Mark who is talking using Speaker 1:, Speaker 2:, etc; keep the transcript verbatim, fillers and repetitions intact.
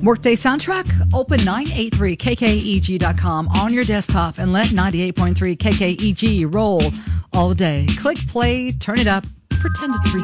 Speaker 1: Workday soundtrack? Open nine eighty-three K K E G dot com on your desktop and let ninety-eight point three K K E G roll all day. Click play, turn it up, pretend it's